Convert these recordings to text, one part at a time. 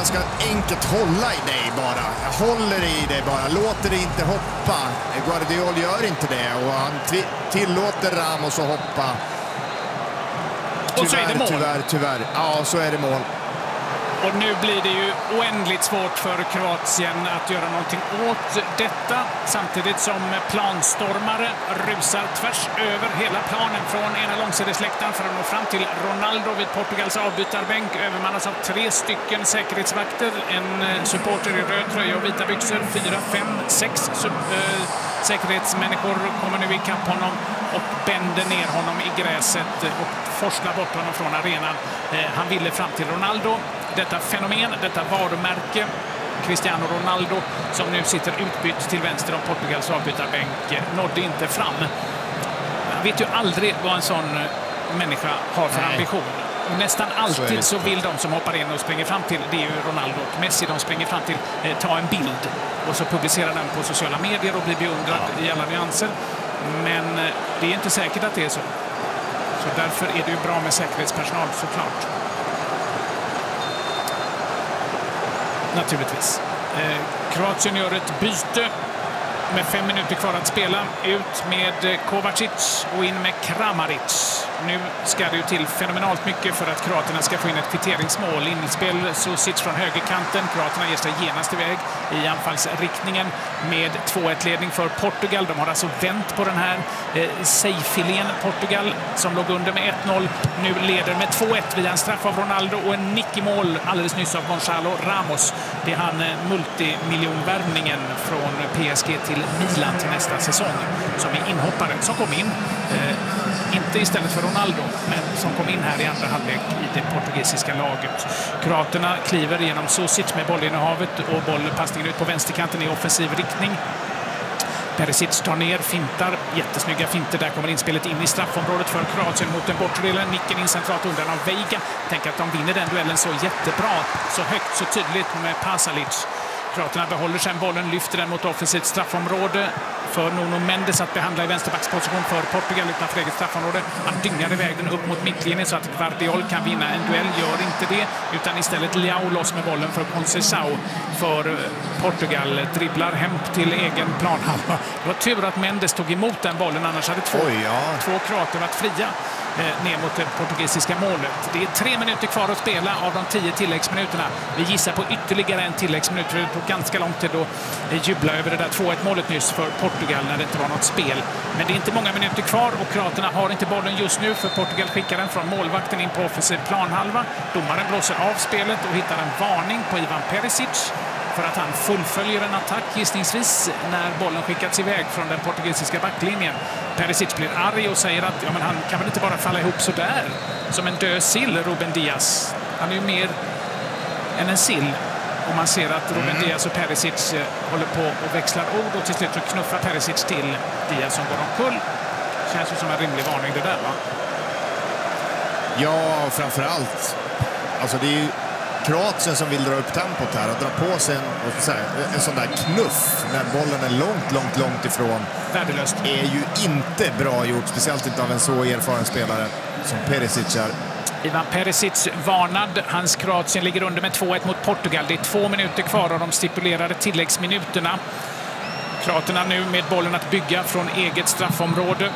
ganska enkelt hålla i dig bara. Jag håller i dig bara, låter det inte hoppa. Guardiol gör inte det och han tillåter Ramos att hoppa. Tyvärr, och så är det mål. Tyvärr. Ja, så är det mål. Och nu blir det ju oändligt svårt för Kroatien att göra någonting åt detta. Samtidigt som planstormare rusar tvärs över hela planen från ena långsidesläktaren för att nå fram till Ronaldo vid Portugals avbytarbänk. Övermannas av 3 stycken säkerhetsvakter. En supporter i röd tröja och vita byxor. 4, 5, 6 säkerhetsmänniskor kommer nu ikapp honom och bänder ner honom i gräset och forslar bort honom från arenan. Han ville fram till Ronaldo. Detta fenomen, detta varumärke, Cristiano Ronaldo, som nu sitter utbytt till vänster om Portugals avbytarbänk, nådde inte fram. Man vet ju aldrig vad en sån människa har för ambition. Och nästan alltid så vill de som hoppar in och springer fram till, det är ju Ronaldo och Messi, de springer fram till, ta en bild och så publicerar den på sociala medier och blir beundrad i alla nyanser. Men det är inte säkert att det är så. Så därför är det ju bra med säkerhetspersonal, såklart. Naturligtvis. Kroatien gör ett byte med 5 minuter kvar att spela. Ut med Kovacic och in med Kramaric. Nu ska det ju till fenomenalt mycket för att kroaterna ska få in ett kvitteringsmål. Inspel Susic från högerkanten. Kroaterna ger sig genast iväg i anfallsriktningen med 2-1-ledning för Portugal. De har alltså vänt på den här sejfilén Portugal som låg under med 1-0. Nu leder med 2-1 via en straff av Ronaldo och en nick i mål alldeles nyss av Gonzalo Ramos. Det är han multimiljonvärvningen från PSG till Milan till nästa säsong som är inhoppare som kom in. Inte istället för Ronaldo, men som kom in här i andra halvlek i det portugisiska laget. Kroaterna kliver genom Susic med bollinnehavet och bollpassningen ut på vänsterkanten i offensiv riktning. Perisic tar ner, fintar, jättesnygga finter. Där kommer inspelet in i straffområdet för Kroatien mot den bortre delen. Nicken in centralt undan av Veiga. Tänk att de vinner den duellen så jättebra, så högt, så tydligt med Pasalic. Kroaterna behåller sen bollen, lyfter den mot offensivt straffområde för Nuno Mendes att behandla i vänsterbacksposition för Portugal utanför eget straffområde. Han dyngar iväg den upp mot mittlinjen så att Guardiol kan vinna en duell, gör inte det, utan istället Leao loss med bollen för Conceição för Portugal. Dribblar hem till egen planhalva. Det var tur att Mendes tog emot den bollen, annars hade två kroater varit fria ner mot det portugisiska målet. Det är 3 minuter kvar att spela av de 10 tilläggsminuterna. Vi gissar på ytterligare en tilläggsminut, för det tog ganska lång tid att jubla över det där 2-1-målet nyss för Portugal när det inte var något spel. Men det är inte många minuter kvar och kroaterna har inte bollen just nu, för Portugal skickar den från målvakten in på offensiv planhalva. Domaren blåser av spelet och hittar en varning på Ivan Perisic för att han fullföljer en attack gissningsvis när bollen skickats iväg från den portugisiska backlinjen. Perisic blir arg och säger att men han kan väl inte bara falla ihop så där som en död sill, Ruben Dias. Han är ju mer än en sill. Och man ser att Ruben Dias och Perisic håller på och växlar ord och till slut så knuffar Perisic till Dias som går omkull. Känns ju som en rimlig varning det där, va? Ja, framförallt. Alltså det är ju Kroatien som vill dra upp tempot här och dra på sig en sån där knuff när bollen är långt ifrån. Värdelöst. Är ju inte bra gjort, speciellt inte av en så erfaren spelare som Perisic är. Ivan Perisic varnad. Hans Kroatien ligger under med 2-1 mot Portugal. Det är 2 minuter kvar av de stipulerade tilläggsminuterna. Kroaterna nu med bollen att bygga från eget straffområde.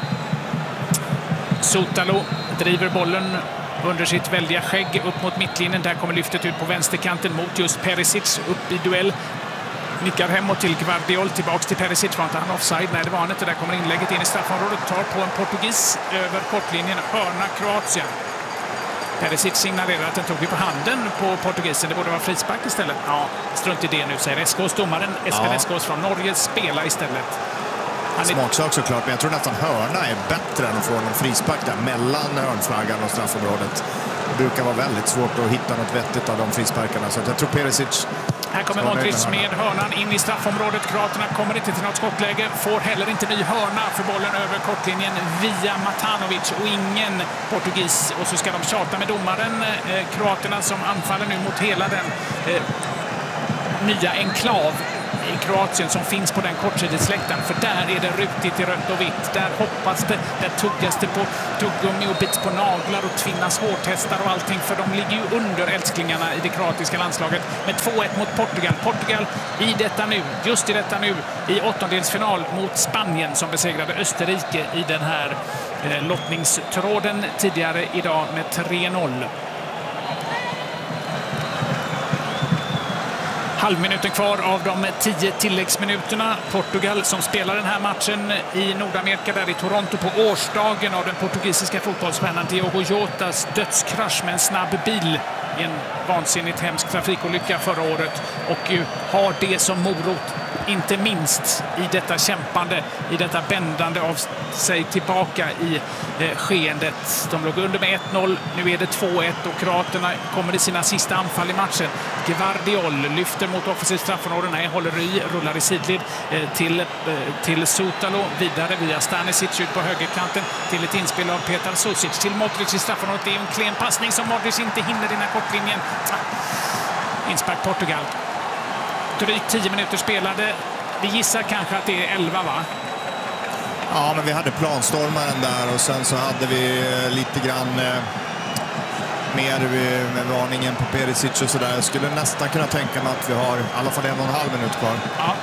Sotalo driver bollen under sitt väldiga skägg upp mot mittlinjen. Där kommer lyftet ut på vänsterkanten mot just Perisic. Upp i duell. Nickar hemåt till Guardiol. Tillbaks till Perisic. Var inte han offside? Nej, det var han inte. Där kommer inlägget in i straffområdet. Tar på en portugis över kortlinjen. Hörna Kroatien. Perisic signalerar att den tog på handen på portugisen. Det borde vara frispark istället. Ja, strunt i det nu, säger Eskås. Domaren Espen Eskås från Norge spelar istället. Smaksak såklart, men jag tror nästan hörna är bättre än att få en frispark där mellan hörnflaggan och straffområdet. Det brukar vara väldigt svårt att hitta något vettigt av de frisparkarna, så jag tror Perisic. Här kommer Modric med hörnan in i straffområdet. Kroaterna kommer inte till något skottläge. Får heller inte ny hörna för bollen över kortlinjen via Matanovic och ingen portugis. Och så ska de tjata med domaren. Kroaterna som anfaller nu mot hela den nya enklav i Kroatien som finns på den kortsidesläktaren. För där är det rutigt i rött och vitt. Där hoppas det, där tuggas det på tuggummi och bits på naglar och tvinnas hårtestar och allting. För de ligger ju under älsklingarna i det kroatiska landslaget med 2-1 mot Portugal. Portugal i detta nu, just i detta nu, i åttondelsfinal mot Spanien som besegrade Österrike i den här lottningstråden tidigare idag med 3-0. Halvminuten kvar av de 10 tilläggsminuterna. Portugal som spelar den här matchen i Nordamerika, där i Toronto på årsdagen av den portugisiska fotbollsstjärnan Diogo Jotas dödskrasch med en snabb bil i en vansinnigt hemsk trafikolycka förra året, och har det som morot, inte minst i detta kämpande, i detta bändande av sig tillbaka i skeendet. De låg under med 1-0, nu är det 2-1 och kroaterna kommer i sina sista anfall i matchen. Gvardiol lyfter mot offensivt straffområde, nej, håller i, rullar i sidled till Sutalo, vidare via Stanisic ut på högerkanten till ett inspel av Petar Susic till Modric i straffområdet. Det är en klen passning som Modric inte hinner i den här kortlinjen. Inspark Portugal. Drygt 10 minuter spelade. Vi gissar kanske att det är 11, va? Ja, men vi hade planstormaren där och sen så hade vi lite grann mer med varningen på Perisic och sådär. Jag skulle nästan kunna tänka mig att vi har i alla fall 1,5 minut kvar. Ja.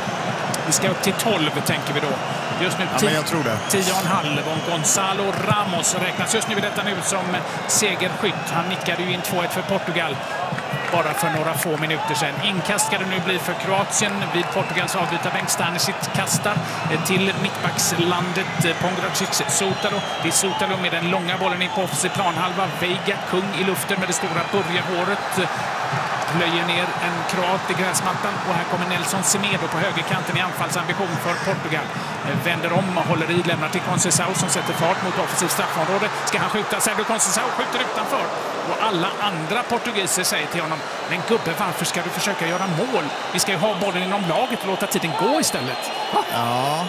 Vi ska upp till 12, tänker vi då. Just nu 10,5. Och Gonzalo Ramos räknas just nu i detta nu som segerskytt. Han nickade ju in 2-1 för Portugal bara för några få minuter sedan. Inkast ska det nu bli för Kroatien vid Portugals avbytarbänk. Stanisic kastar till mittbackslandet Pongracic Sutalo. Det är Sutalo med den långa bollen in på offensiv planhalva. Veiga, kung i luften med det stora börjehåret. Plöjer ner en kroat i gräsmattan, och här kommer Nelson Semedo på högerkanten i anfallsambition för Portugal. Vänder om och håller i, lämnar till Conceição som sätter fart mot offensivt straffområde. Ska han skjuta? Sergio Conceição skjuter utanför. Och alla andra portugiser säger till honom: men gubbe, varför ska du försöka göra mål? Vi ska ju ha bollen inom laget och låta tiden gå istället. Ja.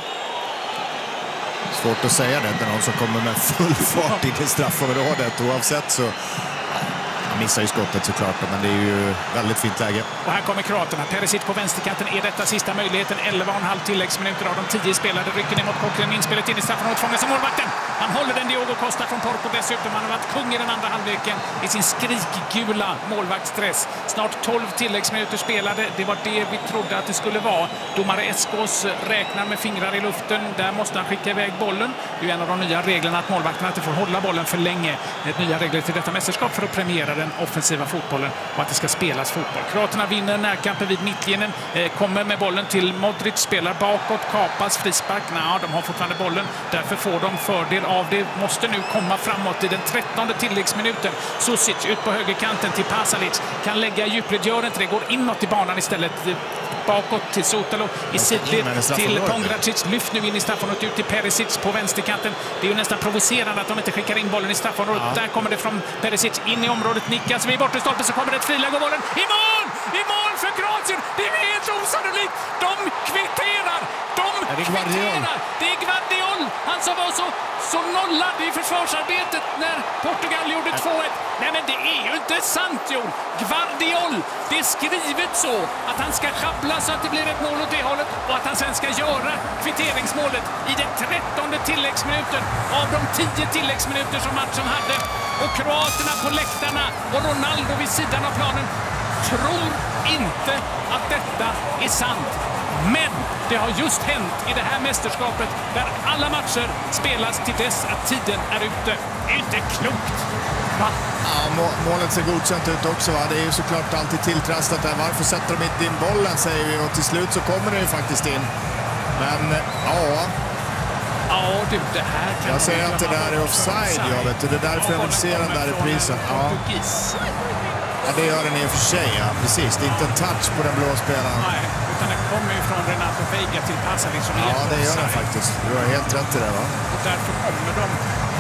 Svårt att säga det till någon som kommer med full fart i det straffområdet. Oavsett så missar ju skottet såklart, men det är ju väldigt fint läge. Och här kommer kroaterna. Perisic på vänsterkanten. Är detta sista möjligheten? 11,5 tilläggsminuter av de 10 spelade. Rycker ner mot kocken. Inspelet in i straffområdet. Fångas av målvakten. Han håller den, Diogo Costa från Porto dessutom. Han har varit kung i den andra halvleken i sin skrikgula målvaktsstress. Snart 12 tilläggsminuter spelade. Det var det vi trodde att det skulle vara. Domare Eskos räknar med fingrar i luften. Där måste han skicka iväg bollen. Det är en av de nya reglerna att målvakterna inte får hålla bollen för länge. Nya regler till detta mästerskap för att premiera den offensiva fotbollen och att det ska spelas fotboll. Kroaterna vinner närkampen vid mittlinjen, kommer med bollen till Modric, spelar bakåt, kapas, frispark. Nej, de har fortfarande bollen, därför får de fördel av det. Måste nu komma framåt i den 13:e tilläggsminuten. Susic ut på högerkanten till Pasalic, kan lägga djupled, gör inte det, går inåt i banan istället. Bakåt till Sutalo i sidled till Pongracic, lyft nu in i straffområdet ut till Perisic på vänsterkanten. Det är ju nästan provocerande att de inte skickar in bollen i straffområdet. Där kommer det från Perisic in i området, nickas vid bortre stolpen, så kommer det ett friläge och bollen i mål! I mål för Kroatien! Det är helt osannolikt! De kvitterar! Det är Gvardiol! Han som var så nollad i försvarsarbetet när Portugal gjorde 2-1. Nej, men det är ju inte sant, Jon. Gvardiol, det är skrivet så att han ska schabbla så att det blir ett mål åt det hållet och att han sen ska göra kvitteringsmålet i den 13:e tilläggsminuten av de 10 tilläggsminuter som matchen hade. Och kroaterna på läktarna och Ronaldo vid sidan av planen tror inte att detta är sant. Men det har just hänt i det här mästerskapet där alla matcher spelas till dess att tiden är ute. Det är inte klokt. Va? Ja, målet ser godkänt ut också. Va? Det är ju såklart alltid tilltrastat där. Varför sätter de inte in bollen, säger vi. Och till slut så kommer det ju faktiskt in. Men ja... Ja, du, det här kan... Jag säger att det där är offside, jag vet. Det är därför jag vill se den där reprisen. Ja. Ja, det gör den i och för sig, ja. Precis. Det är inte en touch på den blå spelaren. Nej, utan den kommer ju från Renato Veiga till Pasalic som är ja, det gör den faktiskt. Du har helt rätt i det, va? Och därför kommer de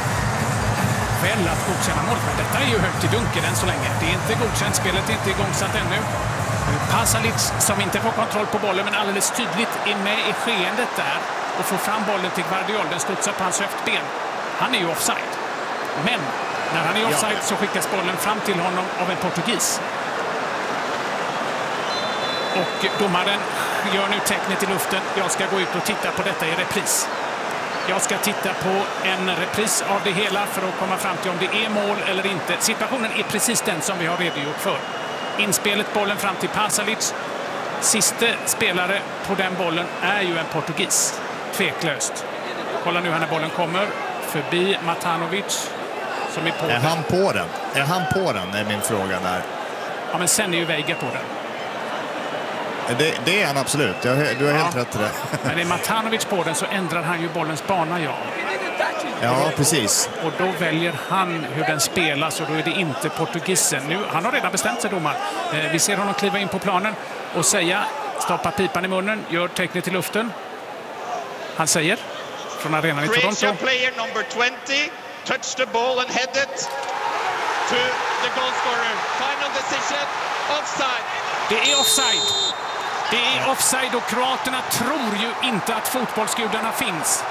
väl att godkänna mål. Men detta är ju högt i dunken än så länge. Det är inte godkänt. Spelet är inte igångsatt ännu. Pasalic som inte får kontroll på bollen men alldeles tydligt är med i skeendet där och får fram bollen till Gvardiol. Den studsar på hans höftben. Han är ju offside. Men när han är offside så skickas bollen fram till honom av en portugis. Och domaren gör nu tecknet i luften. Jag ska gå ut och titta på detta i repris. Jag ska titta på en repris av det hela för att komma fram till om det är mål eller inte. Situationen är precis den som vi har redogjort för. Inspelet, bollen fram till Pasalic. Sista spelare på den bollen är ju en portugis. Tveklöst. Kolla nu här när bollen kommer förbi Matanovic som är på den. Han på den? Är han på den är min fråga där. Ja, men sen är ju Veiga på den. Det är han absolut. Du har helt rätt i det. Men är Matanovic på den så ändrar han ju bollens bana, ja. Ja, precis. Och då väljer han hur den spelas och då är det inte portugisen. Nu, han har redan bestämt sig, domaren. Vi ser honom kliva in på planen och säga, stoppa pipan i munnen, gör tecknet i luften. Han säger från arenan i Toronto. Croatia player number 20 touched the ball and headed to the goal scorer. Final decision, offside. Det är offside. Det är offside och kroaterna tror ju inte att fotbollsgudarna finns.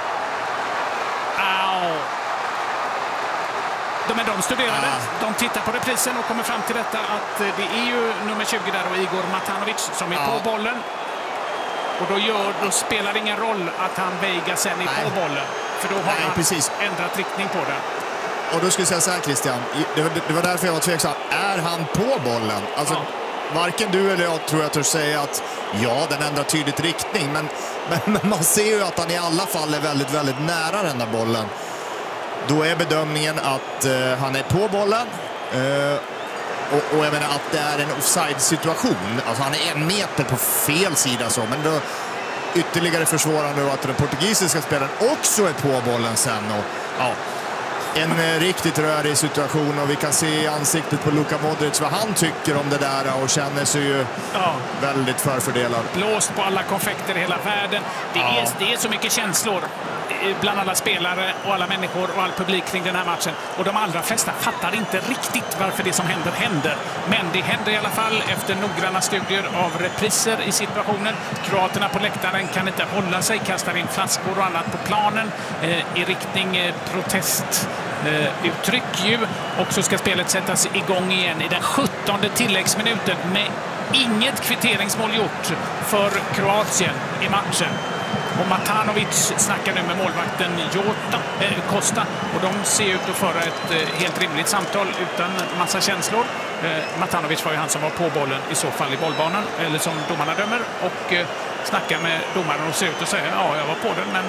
De studerade, de tittar på reprisen och kommer fram till detta att det är ju nummer 20 där och Igor Matanovic som är på bollen. Och då spelar det ingen roll att han Veiga sen är på bollen. För då har han precis ändrat riktning på den. Och då skulle jag säga så här, Christian. Det var därför jag var tveksam. Är han på bollen? Alltså, varken du eller jag tror jag törs säga att den ändrar tydligt riktning. Men man ser ju att han i alla fall är väldigt, väldigt nära den där bollen. Då är bedömningen att han är på bollen. Och jag menar att det är en offside-situation. Alltså han är 1 meter på fel sida så. Men då ytterligare försvårande att den portugisiska spelaren också är på bollen sen. Och, en riktigt rörig situation och vi kan se i ansiktet på Luka Modric vad han tycker om det där och känner sig ju väldigt förfördelad. Blåst på alla konfekter i hela världen. Det är så mycket känslor bland alla spelare och alla människor och all publik kring den här matchen. Och de allra flesta fattar inte riktigt varför det som händer. Men det händer i alla fall efter noggranna studier av repriser i situationen. Kroaterna på läktaren kan inte hålla sig, kastar in flaskor och annat på planen i riktning protest. Uttryck ju. Och så ska spelet sättas igång igen i den 17:e tilläggsminuten med inget kvitteringsmål gjort för Kroatien i matchen. Och Matanovic snackar nu med målvakten Costa och de ser ut att föra ett helt rimligt samtal utan massa känslor. Matanovic var ju han som var på bollen i så fall i bollbanan, eller som domarna dömer, och snackar med domaren och ser ut och säger jag var på den, men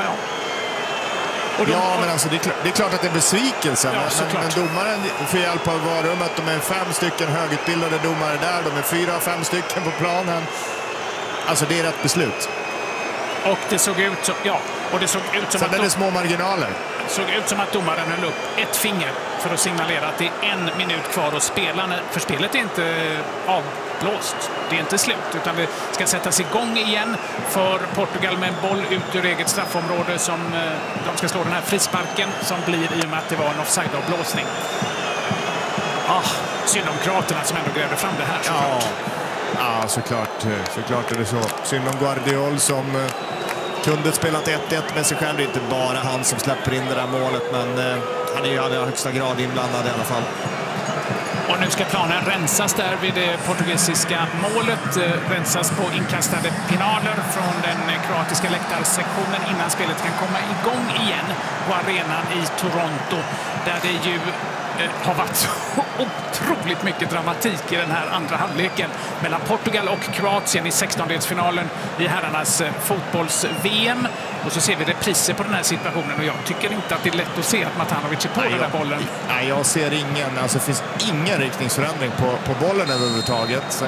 men alltså det är klart att det är besvikelse. Men domaren får hjälp av varummet. De är 5 stycken högutbildade domare där. De är 4-5 stycken på planen. Alltså det är rätt beslut. Och det såg ut som, att det är små marginaler. Såg ut som att domaren höll upp ett finger för att signalera att det är 1 minut kvar att spela. För spelet är inte avblåst. Det är inte slut, utan det ska sättas igång igen för Portugal med en boll ut ur eget straffområde som de ska slå den här frisparken som blir i och med att det var en offside-avblåsning. Synd om kroaterna som ändå grävde fram det här, såklart. Ja, såklart är det så. Synd om Guardiol som kunde spelat 1-1 med sig själv. Det är inte bara han som släpper in det där målet, men han är ju i allra högsta grad inblandad i alla fall. Och nu ska planen rensas där vid det portugisiska målet. Rensas på inkastade pinaler från den kroatiska läktarsektionen innan spelet kan komma igång igen på arenan i Toronto, där det ju har varit så otroligt mycket dramatik i den här andra halvleken mellan Portugal och Kroatien i 16-delsfinalen i herrarnas fotbolls-VM. Och så ser vi repriser på den här situationen och jag tycker inte att det är lätt att se att Matanovic är på den där bollen. Nej, jag ser ingen. Alltså det finns ingen riktningsförändring på bollen överhuvudtaget. Så.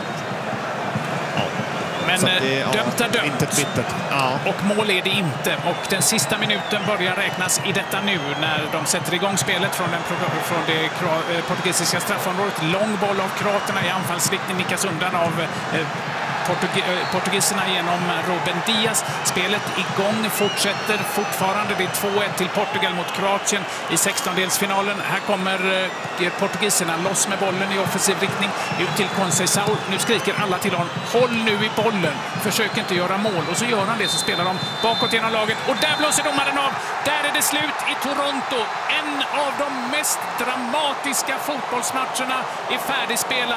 Men dömt är dömt. Inte bittert. Och mål är det inte. Och den sista minuten börjar räknas i detta nu när de sätter igång spelet från det portugisiska straffområdet. Lång boll av kroaterna i anfallsriktning, nickas undan av portugiserna genom Ruben Dias. Spelet igång fortsätter fortfarande. Det är 2-1 till Portugal mot Kroatien i 16-delsfinalen. Här kommer portugiserna loss med bollen i offensiv riktning ut till Conceição. Nu skriker alla till honom: håll nu i bollen, försök inte göra mål. Och så gör han det, så spelar de bakåt genom laget. Och där blåser domaren av. Där är det slut i Toronto. En av de mest dramatiska fotbollsmatcherna är färdigspelad.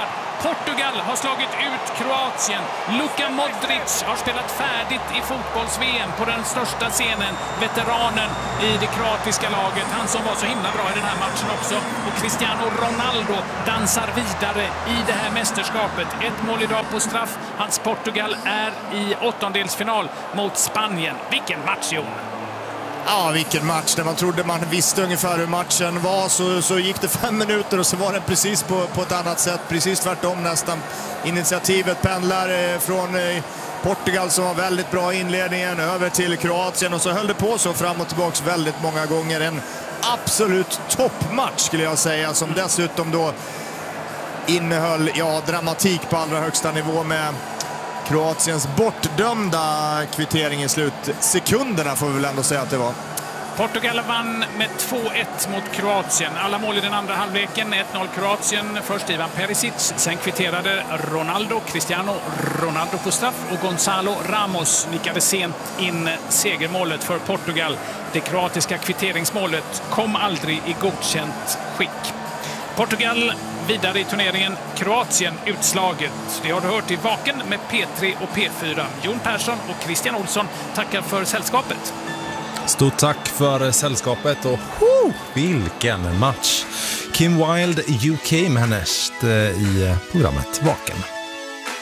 Portugal har slagit ut Kroatien. Luka Modric har spelat färdigt i fotbolls-VM på den största scenen. Veteranen i det kroatiska laget. Han som var så himla bra i den här matchen också. Och Cristiano Ronaldo dansar vidare i det här mästerskapet. Ett mål idag på straff. Hans Portugal är i åttondelsfinal mot Spanien. Vilken match, Jon! Ja, vilken match. När man trodde man visste ungefär hur matchen var så gick det 5 minuter och så var det precis på ett annat sätt. Precis tvärtom nästan. Initiativet pendlar från Portugal som var väldigt bra i inledningen över till Kroatien och så höll det på så fram och tillbaka väldigt många gånger. En absolut toppmatch skulle jag säga, som dessutom då innehöll dramatik på allra högsta nivå med Kroatiens bortdömda kvittering i slutsekunderna, får vi väl ändå säga att det var. Portugal vann med 2-1 mot Kroatien. Alla mål i den andra halvleken. 1-0 Kroatien. Först Ivan Perisic. Sen kvitterade Cristiano Ronaldo på straff. Och Gonzalo Ramos nickade sent in segermålet för Portugal. Det kroatiska kvitteringsmålet kom aldrig i godkänt skick. Portugal vidare i turneringen, Kroatien utslaget. Det har du hört i Vaken med P3 och P4. Jon Persson och Christian Olsson tackar för sällskapet. Stort tack för sällskapet och vilken match! Kim Wilde, UK Managed i programmet Vaken.